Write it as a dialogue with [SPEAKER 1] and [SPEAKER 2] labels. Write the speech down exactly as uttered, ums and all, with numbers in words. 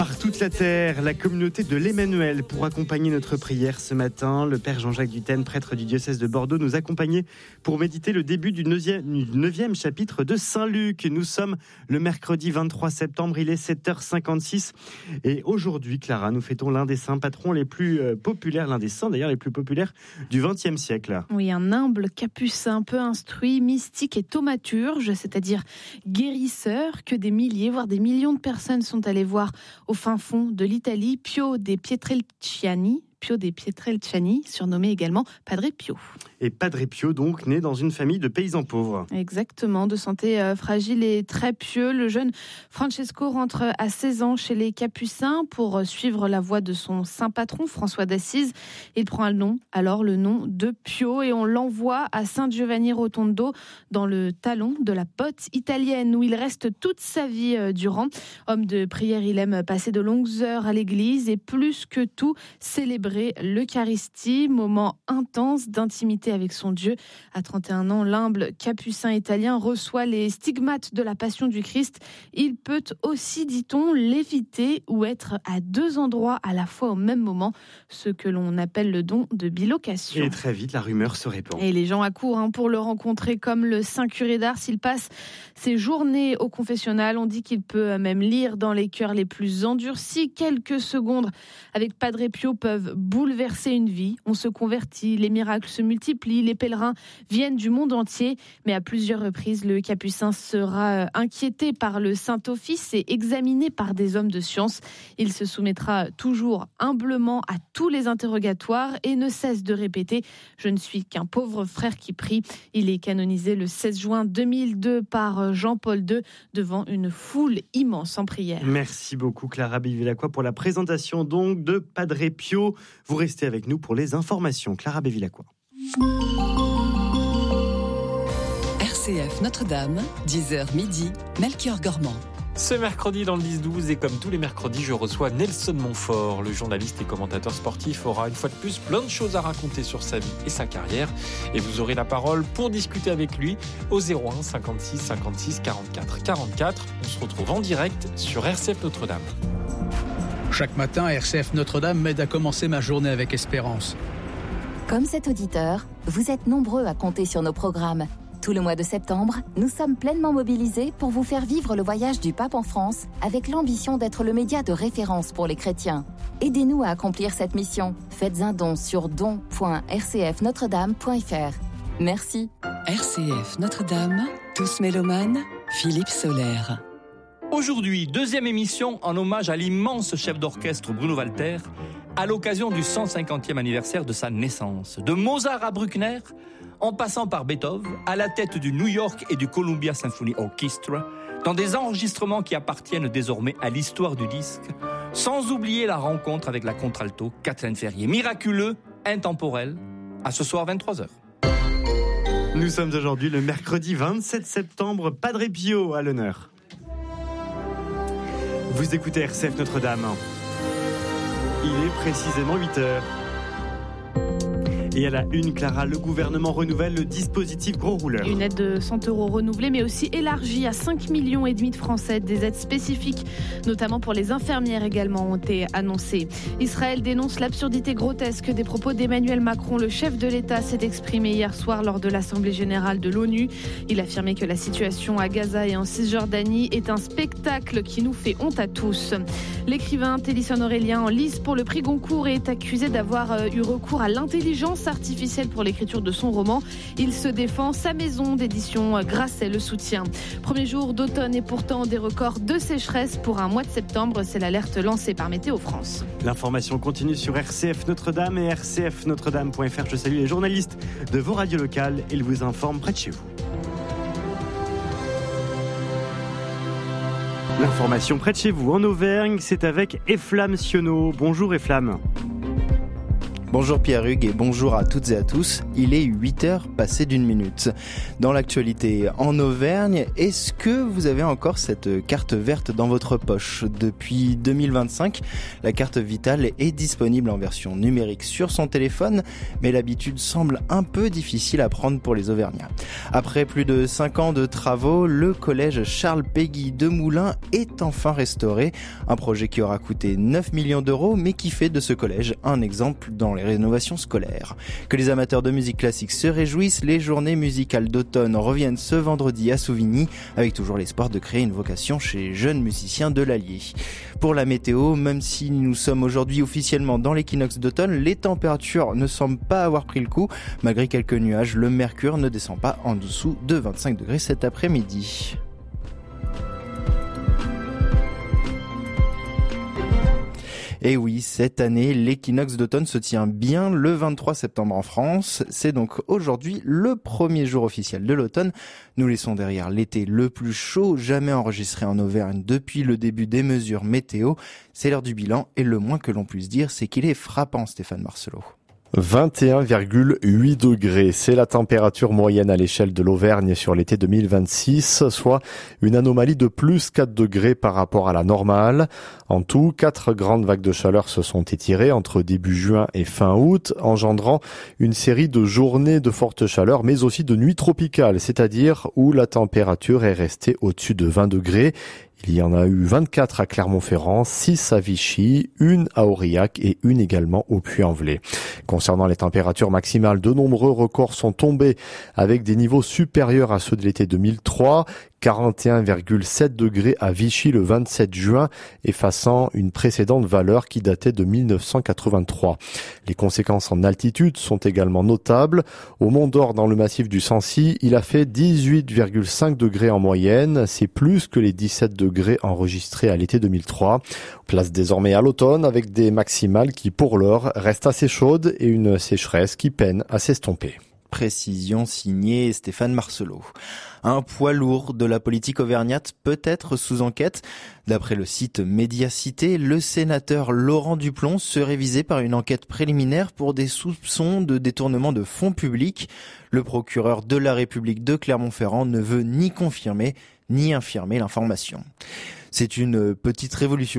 [SPEAKER 1] Par toute la terre, la communauté de l'Emmanuel pour accompagner notre prière ce matin. Le Père Jean-Jacques Dutène, prêtre du diocèse de Bordeaux, nous accompagnait pour méditer le début du neuvième chapitre de Saint-Luc. Nous sommes le mercredi vingt-trois septembre, il est sept heures cinquante-six. Et aujourd'hui, Clara, nous fêtons l'un des saints patrons les plus populaires, l'un des saints d'ailleurs les plus populaires du vingtième siècle.
[SPEAKER 2] Oui, un humble capucin peu instruit, mystique et thaumaturge, c'est-à-dire guérisseur, que des milliers, voire des millions de personnes sont allées voir au fin fond de l'Italie, Pio de Pietrelciani, Pio de Pietrelciani, surnommé également Padre Pio.
[SPEAKER 1] Et Padre Pio, donc, né dans une famille de paysans pauvres.
[SPEAKER 2] Exactement, de santé euh, fragile et très pieux. Le jeune Francesco rentre à seize ans chez les Capucins pour suivre la voie de son saint patron, François d'Assise. Il prend un nom, alors le nom de Pio, et on l'envoie à San Giovanni Rotondo, dans le talon de la botte italienne, où il reste toute sa vie euh, durant. Homme de prière, il aime passer de longues heures à l'église et plus que tout, célébrer l'Eucharistie, moment intense d'intimité avec son Dieu. À trente et un ans, l'humble capucin italien reçoit les stigmates de la passion du Christ. Il peut aussi, dit-on, léviter ou être à deux endroits à la fois au même moment, ce que l'on appelle le don de bilocation.
[SPEAKER 1] Et très vite, la rumeur se répand.
[SPEAKER 2] Et les gens accourent hein, pour le rencontrer, comme le saint curé d'Ars. Il passe ses journées au confessionnal. On dit qu'il peut même lire dans les cœurs les plus endurcis. Quelques secondes avec Padre Pio peuvent bouleverser une vie. On se convertit, les miracles se multiplient, les pèlerins viennent du monde entier, mais à plusieurs reprises, le capucin sera inquiété par le Saint-Office et examiné par des hommes de science. Il se soumettra toujours humblement à tous les interrogatoires et ne cesse de répéter « Je ne suis qu'un pauvre frère qui prie ». Il est canonisé le seize juin deux mille deux par Jean-Paul deux devant une foule immense en prière.
[SPEAKER 1] Merci beaucoup Clara Bevilacqua pour la présentation donc de Padre Pio. Vous restez avec nous pour les informations. Clara Bevilacqua.
[SPEAKER 3] R C F Notre-Dame, dix heures midi, Melchior Gormand.
[SPEAKER 4] Ce mercredi dans le dix douze, et comme tous les mercredis, je reçois Nelson Montfort. Le journaliste et commentateur sportif aura une fois de plus plein de choses à raconter sur sa vie et sa carrière. Et vous aurez la parole pour discuter avec lui au zéro un cinquante-six cinquante-six quarante-quatre quarante-quatre. On se retrouve en direct sur R C F Notre-Dame.
[SPEAKER 5] Chaque matin, R C F Notre-Dame m'aide à commencer ma journée avec espérance.
[SPEAKER 6] Comme cet auditeur, vous êtes nombreux à compter sur nos programmes. Tout le mois de septembre, nous sommes pleinement mobilisés pour vous faire vivre le voyage du pape en France avec l'ambition d'être le média de référence pour les chrétiens. Aidez-nous à accomplir cette mission. Faites un don sur don point r c f notre dame point f r. Merci.
[SPEAKER 3] R C F Notre-Dame, tous mélomanes, Philippe Solaire.
[SPEAKER 7] Aujourd'hui, deuxième émission en hommage à l'immense chef d'orchestre Bruno Walter, à l'occasion du cent cinquantième anniversaire de sa naissance. De Mozart à Bruckner, en passant par Beethoven, à la tête du New York et du Columbia Symphony Orchestra, dans des enregistrements qui appartiennent désormais à l'histoire du disque, sans oublier la rencontre avec la contralto Catherine Ferrier. Miraculeux, intemporel, à ce soir vingt-trois heures.
[SPEAKER 1] Nous sommes aujourd'hui le mercredi vingt-sept septembre, Padre Pio à l'honneur. Vous écoutez R C F Notre-Dame. Il est précisément huit heures. Et à la une, Clara, le gouvernement renouvelle le dispositif gros rouleur.
[SPEAKER 2] Une aide de cent euros renouvelée, mais aussi élargie à cinq millions et demi de Français. Des aides spécifiques, notamment pour les infirmières également, ont été annoncées. Israël dénonce l'absurdité grotesque des propos d'Emmanuel Macron. Le chef de l'État s'est exprimé hier soir lors de l'Assemblée générale de l'ONU. Il a affirmé que la situation à Gaza et en Cisjordanie est un spectacle qui nous fait honte à tous. L'écrivain Télisson Aurélien, en lice pour le prix Goncourt, est accusé d'avoir eu recours à l'intelligence artificielle pour l'écriture de son roman. Il se défend, sa maison d'édition Grasset le soutien. Premier jour d'automne et pourtant des records de sécheresse pour un mois de septembre. C'est l'alerte lancée par Météo France.
[SPEAKER 1] L'information continue sur R C F Notre-Dame et r c f notre dame point f r. Je salue les journalistes de vos radios locales. Ils vous informent près de chez vous. L'information près de chez vous en Auvergne, c'est avec Eflamme Sionneau. Bonjour Eflamme.
[SPEAKER 8] Bonjour Pierre-Hugues et bonjour à toutes et à tous. Il est huit heures passées d'une minute. Dans l'actualité en Auvergne, est-ce que vous avez encore cette carte verte dans votre poche ? Depuis deux mille vingt-cinq, la carte vitale est disponible en version numérique sur son téléphone, mais l'habitude semble un peu difficile à prendre pour les Auvergnats. Après plus de cinq ans de travaux, le collège Charles Péguy de Moulins est enfin restauré. Un projet qui aura coûté neuf millions d'euros, mais qui fait de ce collège un exemple dans les rénovations scolaires. Que les amateurs de musique classique se réjouissent, les journées musicales d'automne reviennent ce vendredi à Souvigny, avec toujours l'espoir de créer une vocation chez les jeunes musiciens de l'Allier. Pour la météo, même si nous sommes aujourd'hui officiellement dans l'équinoxe d'automne, les températures ne semblent pas avoir pris le coup. Malgré quelques nuages, le mercure ne descend pas en dessous de vingt-cinq degrés cet après-midi. Et oui, cette année, l'équinoxe d'automne se tient bien le vingt-trois septembre en France. C'est donc aujourd'hui le premier jour officiel de l'automne. Nous laissons derrière l'été le plus chaud jamais enregistré en Auvergne depuis le début des mesures météo. C'est l'heure du bilan et le moins que l'on puisse dire, c'est qu'il est frappant, Stéphane Marcelot.
[SPEAKER 9] vingt et un virgule huit degrés, c'est la température moyenne à l'échelle de l'Auvergne sur l'été deux mille vingt-six, soit une anomalie de plus quatre degrés par rapport à la normale. En tout, quatre grandes vagues de chaleur se sont étirées entre début juin et fin août, engendrant une série de journées de forte chaleur, mais aussi de nuits tropicales, c'est-à-dire où la température est restée au-dessus de vingt degrés. Il y en a eu vingt-quatre à Clermont-Ferrand, six à Vichy, une à Aurillac et une également au Puy-en-Velay. Concernant les températures maximales, de nombreux records sont tombés avec des niveaux supérieurs à ceux de l'été deux mille trois. quarante et un virgule sept degrés à Vichy le vingt-sept juin, effaçant une précédente valeur qui datait de mille neuf cent quatre-vingt-trois. Les conséquences en altitude sont également notables. Au Mont d'Or, dans le massif du Sancy, il a fait dix-huit virgule cinq degrés en moyenne. C'est plus que les dix-sept degrés enregistrés à l'été deux mille trois. Place désormais à l'automne avec des maximales qui, pour l'heure, restent assez chaudes et une sécheresse qui peine à s'estomper.
[SPEAKER 8] Précision signée Stéphane Marcelot. Un poids lourd de la politique auvergnate peut être sous enquête. D'après le site Médiacité, le sénateur Laurent Duplon serait visé par une enquête préliminaire pour des soupçons de détournement de fonds publics. Le procureur de la République de Clermont-Ferrand ne veut ni confirmer ni infirmer l'information. C'est une petite révolution